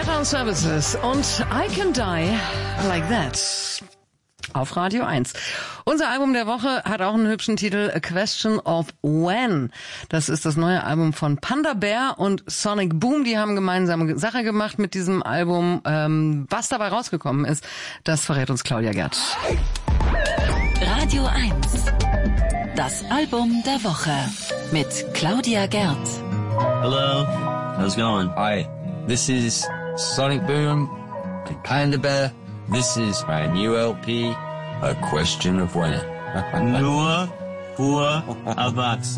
Town Services und I Can Die Like That auf Radio 1. Unser Album der Woche hat auch einen hübschen Titel, A Question of When. Das ist das neue Album von Panda Bear und Sonic Boom. Die haben gemeinsame Sache gemacht mit diesem Album. Was dabei rausgekommen ist, das verrät uns Claudia Gerd. Radio 1. Das Album der Woche mit Claudia Gerd. Hello, how's it going? Hi, this is Sonic Boom and Panda Bear. This is my new LP, A Question of When. Nur für Erwachsene.